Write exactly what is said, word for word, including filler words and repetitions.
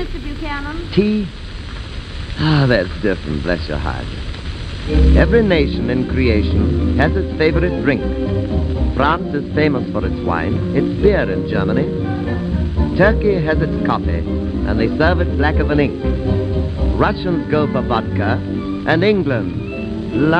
Mister Buchanan? Tea? Ah, that's different, bless your heart. Every nation in creation has its favorite drink. France is famous for its wine, its beer in Germany. Turkey has its coffee, and they serve it blacker than ink. Russians go for vodka, and England,